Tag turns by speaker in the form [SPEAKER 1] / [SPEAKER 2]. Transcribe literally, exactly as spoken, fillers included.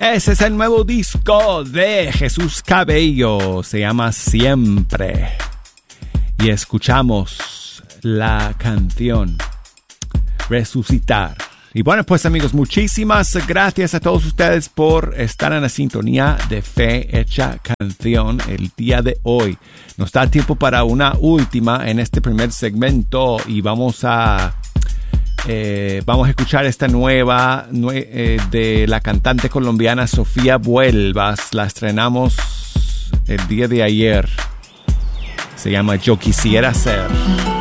[SPEAKER 1] Ese es el nuevo disco de Jesús Cabello. Se llama Siempre. Y escuchamos la canción Resucitar. Y bueno, pues amigos, muchísimas gracias a todos ustedes por estar en la sintonía de Fe Hecha Canción el día de hoy. Nos da tiempo para una última en este primer segmento y vamos a... Eh, vamos a escuchar esta nueva nue- eh, de la cantante colombiana Sofía Vuelvas. La estrenamos el día de ayer. Se llama Yo Quisiera Ser.